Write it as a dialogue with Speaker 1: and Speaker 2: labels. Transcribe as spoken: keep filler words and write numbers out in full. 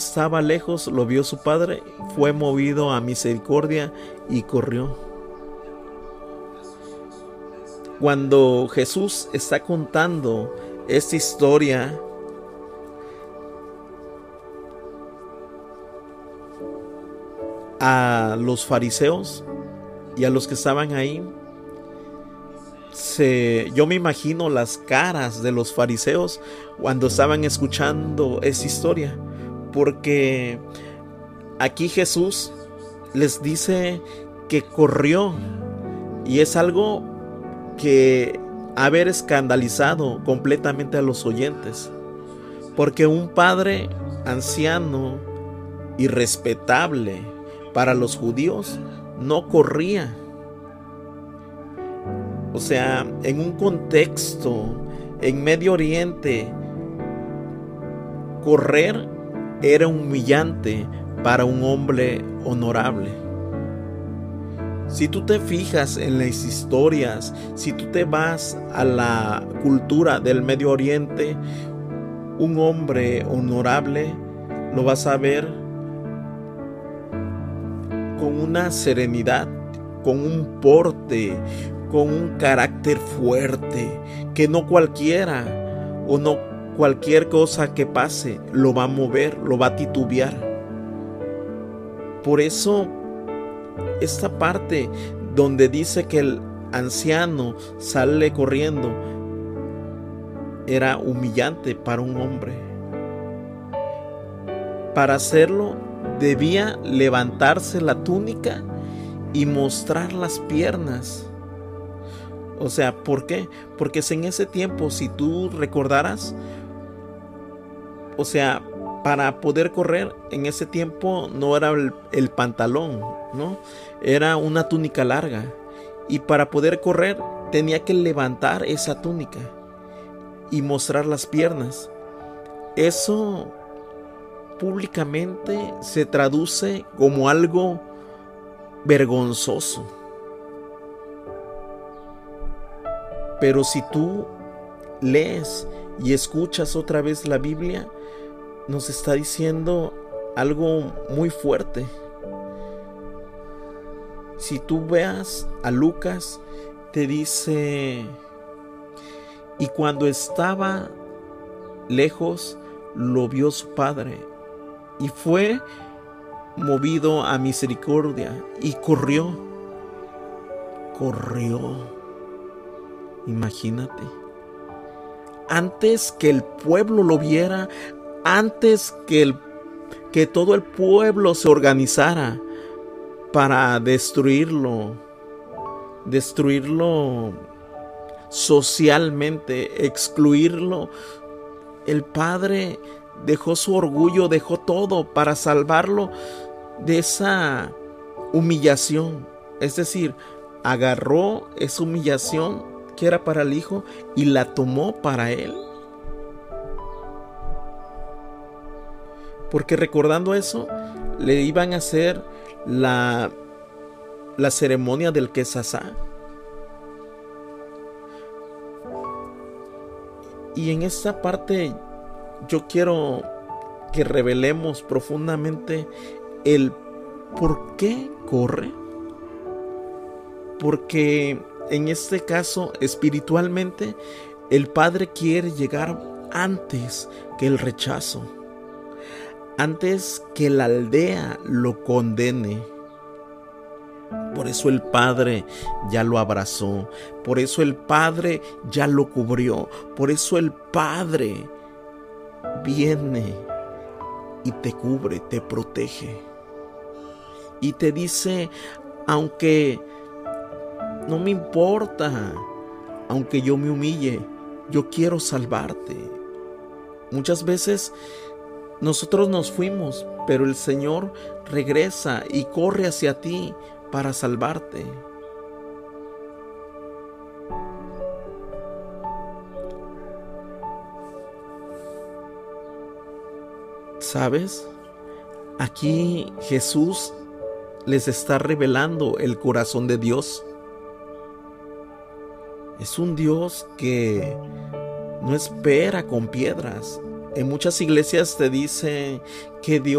Speaker 1: estaba lejos lo vio su padre, fue movido a misericordia y corrió. Cuando Jesús está contando esta historia, a los fariseos y a los que estaban ahí, se, yo me imagino las caras de los fariseos cuando estaban escuchando esa historia, porque aquí Jesús les dice que corrió, y es algo que ha haber escandalizado completamente a los oyentes, porque un padre anciano y respetable para los judíos no corría. O sea, en un contexto en Medio Oriente, correr era humillante para un hombre honorable. Si tú te fijas en las historias, si tú te vas a la cultura del Medio Oriente, un hombre honorable lo vas a ver con una serenidad, con un porte, con un carácter fuerte, que no cualquiera o no cualquier cosa que pase lo va a mover, lo va a titubear. Por eso esta parte donde dice que el anciano sale corriendo era humillante para un hombre. Para hacerlo debía levantarse la túnica y mostrar las piernas. O sea, ¿por qué? Porque en ese tiempo, si tú recordaras, o sea, para poder correr en ese tiempo no era el, el pantalón, ¿no? Era una túnica larga. Y para poder correr tenía que levantar esa túnica y mostrar las piernas. Eso públicamente se traduce como algo vergonzoso. Pero si tú lees y escuchas otra vez la Biblia, nos está diciendo algo muy fuerte. Si tú veas a Lucas, te dice: y cuando estaba lejos, lo vio su padre, y fue movido a misericordia, y corrió, corrió. Imagínate, antes que el pueblo lo viera, antes que, el, que todo el pueblo se organizara para destruirlo, destruirlo socialmente, excluirlo, el padre dejó su orgullo, dejó todo para salvarlo de esa humillación. Es decir, agarró esa humillación que era para el hijo y la tomó para él. Porque recordando eso, le iban a hacer la, la ceremonia del Quesasá. Y en esta parte yo quiero que revelemos profundamente el por qué corre. Porque en este caso, espiritualmente, el Padre quiere llegar antes que el rechazo, antes que la aldea lo condene. Por eso el Padre ya lo abrazó, por eso el Padre ya lo cubrió, por eso el Padre viene y te cubre, te protege. Y te dice, aunque no me importa, aunque yo me humille, yo quiero salvarte. Muchas veces nosotros nos fuimos, pero el Señor regresa y corre hacia ti para salvarte. ¿Sabes? Aquí Jesús les está revelando el corazón de Dios. Es un Dios que no espera con piedras. En muchas iglesias te dice que Dios